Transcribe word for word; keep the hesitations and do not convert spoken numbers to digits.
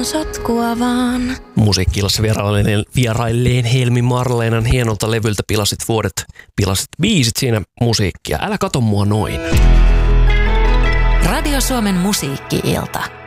on sotkua vaan. Musiikki-illassa vierailleen, vierailleen Helmi Marleenan hienolta levyltä Pilasit vuodet, pilasit biisit siinä musiikkia. Älä kato mua noin. Radio Suomen musiikki-ilta.